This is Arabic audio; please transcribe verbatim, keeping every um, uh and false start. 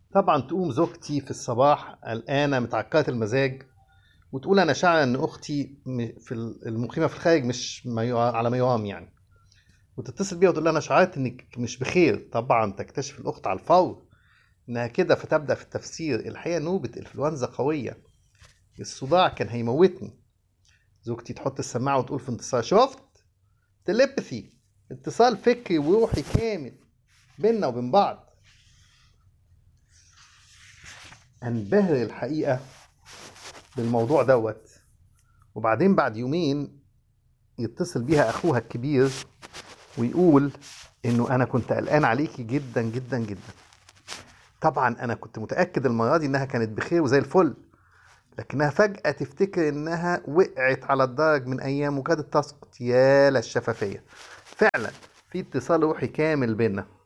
طبعا تقوم زوجتي في الصباح قلقانة متعكرة المزاج، وتقول أنا شاعرة إن أختي م- في ال- المقيمة في الخارج مش ما يرا- على ما يرام يعني. وتتصل بيها وتقول لها أنا شعرت إنك مش بخير. طبعا تكتشف الأخت على الفور إنها كده، فتبدأ في التفسير: الحقيقة نوبة إنفلونزا قوية، الصداع كان هيموتني. زوجتي تحط السماعة وتقول في انتصار: شفت؟ تليبثي، اتصال فكري وروحي كامل بيننا وبين بعض. انبهر الحقيقة بالموضوع دوت. وبعدين بعد يومين يتصل بيها أخوها الكبير ويقول إنه أنا كنت قلقان عليكي جدا جدا جدا. طبعا أنا كنت متأكد المرة دي إنها كانت بخير وزي الفل، لكنها فجأة تفتكر إنها وقعت على الدرج من أيام وكادت تسقط. يا للشفافية، فعلا في اتصال روحي كامل بينا.